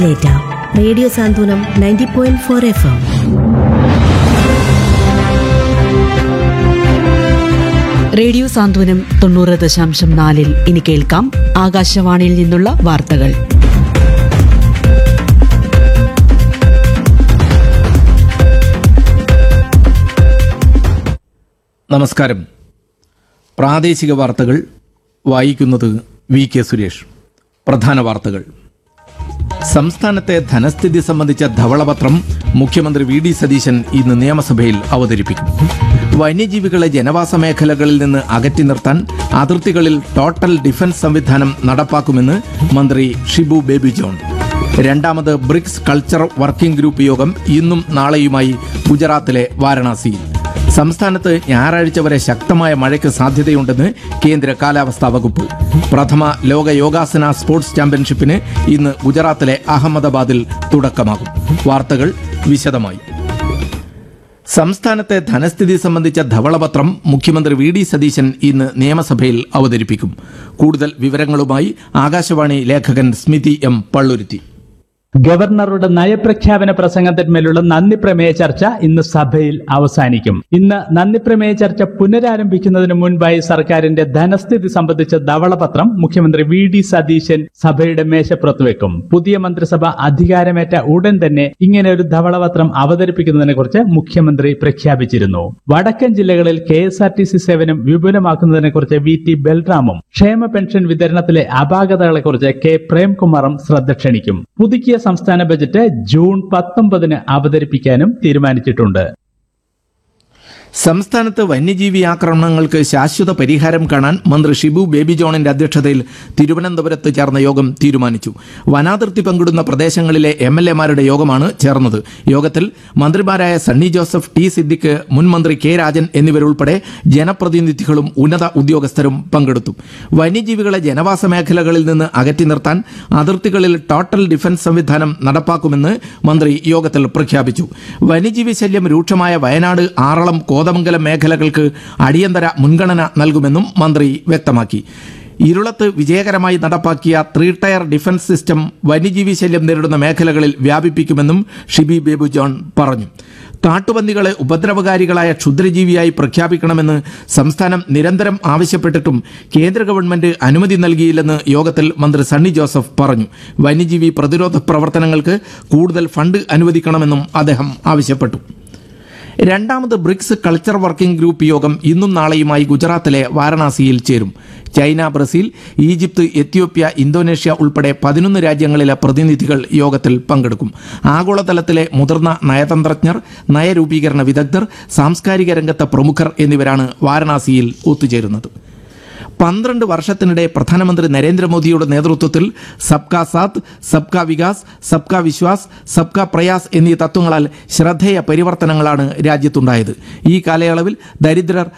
Data. Radio Santhanam 90.4 FM. Radio സാന്ത്വനം 90.4 ഇനി കേൾക്കാം ആകാശവാണിയിൽ നിന്നുള്ള വാർത്തകൾ. നമസ്കാരം. പ്രാദേശിക വാർത്തകൾ വായിക്കുന്നത് വി കെ സുരേഷ്. പ്രധാന വാർത്തകൾ. സംസ്ഥാനത്തെ ധനസ്ഥിതി സംബന്ധിച്ച ധവളപത്രം മുഖ്യമന്ത്രി വി ഡി സതീശൻ ഇന്ന് നിയമസഭയിൽ അവതരിപ്പിക്കും. വന്യജീവികളെ ജനവാസ മേഖലകളിൽ നിന്ന് അകറ്റി നിർത്താൻ അതിർത്തികളിൽ ടോട്ടൽ ഡിഫൻസ് സംവിധാനം നടപ്പാക്കുമെന്ന് മന്ത്രി ഷിബു ബേബി ജോൺ. രണ്ടാമത് ബ്രിക്സ് കൾച്ചർ വർക്കിംഗ് ഗ്രൂപ്പ് യോഗം ഇന്നും നാളെയുമായി ഗുജറാത്തിലെ വാരണാസിയിൽ. സംസ്ഥാനത്ത് ഞായറാഴ്ച വരെ ശക്തമായ മഴയ്ക്ക് സാധ്യതയുണ്ടെന്ന് കേന്ദ്ര കാലാവസ്ഥാ വകുപ്പ്. പ്രഥമ ലോക യോഗാസന സ്പോർട്സ് ചാമ്പ്യൻഷിപ്പിന് ഇന്ന് ഗുജറാത്തിലെ അഹമ്മദാബാദിൽ തുടക്കമാകും. വാർത്തകൾ വിശദമായി. സംസ്ഥാനത്തെ ധനസ്ഥിതി സംബന്ധിച്ച ധവളപത്രം മുഖ്യമന്ത്രി വി ഡി സതീശൻ ഇന്ന് നിയമസഭയിൽ അവതരിപ്പിക്കും. കൂടുതൽ വിവരങ്ങളുമായി ആകാശവാണി ലേഖകൻ സ്മിതി എം പള്ളുരുത്തി. ഗവർണറുടെ നയപ്രഖ്യാപന പ്രസംഗത്തിന്മേലുള്ള നന്ദിപ്രമേയ ചർച്ച ഇന്ന് സഭയിൽ അവസാനിക്കും. ഇന്ന് നന്ദിപ്രമേയ ചർച്ച പുനരാരംഭിക്കുന്നതിന് മുൻപായി സർക്കാരിന്റെ ധനസ്ഥിതി സംബന്ധിച്ച ധവളപത്രം മുഖ്യമന്ത്രി വി ഡി സതീശൻ സഭയുടെ മേശപ്പുറത്ത് വെക്കും. പുതിയ മന്ത്രിസഭ അധികാരമേറ്റ ഉടൻ തന്നെ ഇങ്ങനെ ഒരു ധവളപത്രം അവതരിപ്പിക്കുന്നതിനെ കുറിച്ച് മുഖ്യമന്ത്രി പ്രഖ്യാപിച്ചിരുന്നു. വടക്കൻ ജില്ലകളിൽ KSRTC സേവനം വിപുലമാക്കുന്നതിനെ കുറിച്ച് വി ടി ബൽറാമും ക്ഷേമ പെൻഷൻ വിതരണത്തിലെ അപാകതകളെക്കുറിച്ച് കെ പ്രേംകുമാറും ശ്രദ്ധ ക്ഷണിക്കും. പുതുക്കിയ സംസ്ഥാന ബജറ്റ് ജൂൺ 19 അവതരിപ്പിക്കാനും തീരുമാനിച്ചിട്ടുണ്ട്. സംസ്ഥാനത്ത് വന്യജീവി ആക്രമണങ്ങൾക്ക് ശാശ്വത പരിഹാരം കാണാൻ മന്ത്രി ഷിബു ബേബി ജോണിന്റെ അധ്യക്ഷതയിൽ തിരുവനന്തപുരത്ത് ചേർന്ന യോഗം തീരുമാനിച്ചു. വനാതിർത്തി പങ്കിടുന്ന പ്രദേശങ്ങളിലെ MLA-മാരുടെ യോഗമാണ് ചേർന്നത്. യോഗത്തിൽ മന്ത്രിമാരായ സണ്ണി ജോസഫ്, ടി സിദ്ദിഖ്, മുൻ മന്ത്രി കെ രാജൻ എന്നിവരുൾപ്പെടെ ജനപ്രതിനിധികളും ഉന്നത ഉദ്യോഗസ്ഥരും പങ്കെടുത്തു. വന്യജീവികളെ ജനവാസ മേഖലകളിൽ നിന്ന് അകറ്റി നിർത്താൻ അതിർത്തികളിൽ ടോട്ടൽ ഡിഫൻസ് സംവിധാനം നടപ്പാക്കുമെന്ന് മന്ത്രി യോഗത്തിൽ പ്രഖ്യാപിച്ചു. വന്യജീവി ശല്യം രൂക്ഷമായ വയനാട്, ആറളം, കോതമംഗലം മേഖലകൾക്ക് അടിയന്തര മുൻഗണന നൽകുമെന്നും മന്ത്രി വ്യക്തമാക്കി. ഇരുളത്ത് വിജയകരമായി നടപ്പാക്കിയ 3 ടയർ ഡിഫൻസ് സിസ്റ്റം വന്യജീവി ശല്യം നേരിടുന്ന മേഖലകളിൽ വ്യാപിപ്പിക്കുമെന്നും ഷിബി ബേബി ജോൺ പറഞ്ഞു. കാട്ടുപന്നികളെ ഉപദ്രവകാരികളായ ക്ഷുദ്രജീവിയായി പ്രഖ്യാപിക്കണമെന്ന് സംസ്ഥാനം നിരന്തരം ആവശ്യപ്പെട്ടിട്ടും കേന്ദ്ര ഗവൺമെന്റ് അനുമതി നൽകിയില്ലെന്ന് യോഗത്തിൽ മന്ത്രി സണ്ണി ജോസഫ് പറഞ്ഞു. വന്യജീവി പ്രതിരോധ പ്രവർത്തനങ്ങൾക്ക് കൂടുതൽ ഫണ്ട് അനുവദിക്കണമെന്നും അദ്ദേഹം ആവശ്യപ്പെട്ടു. രണ്ടാമത് ബ്രിക്സ് കൾച്ചർ വർക്കിംഗ് ഗ്രൂപ്പ് യോഗം ഇന്നും നാളെയുമായി ഗുജറാത്തിലെ വാരണാസിയിൽ ചേരും. China, Brazil, Egypt, Ethiopia, Indonesia ഉൾപ്പെടെ 11 രാജ്യങ്ങളിലെ പ്രതിനിധികൾ യോഗത്തിൽ പങ്കെടുക്കും. ആഗോളതലത്തിലെ മുതിർന്ന നയതന്ത്രജ്ഞർ, നയരൂപീകരണ വിദഗ്ധർ, സാംസ്കാരിക രംഗത്തെ പ്രമുഖർ എന്നിവരാണ് വാരണാസിയിൽ ഒത്തുചേരുന്നത്. 12 വർഷത്തിനിടെ പ്രധാനമന്ത്രി നരേന്ദ്രമോദിയുടെ നേതൃത്വത്തിൽ സബ്കാ സാത്ത്, സബ്കാ വികാസ്, സബ്കാ വിശ്വാസ്, സബ്കാ പ്രയാസ് എന്നീ തത്വങ്ങളാൽ ശ്രദ്ധേയ പരിവർത്തനങ്ങളാണ് രാജ്യത്തുണ്ടായത്. ഈ കാലയളവിൽ ദരിദ്രർ,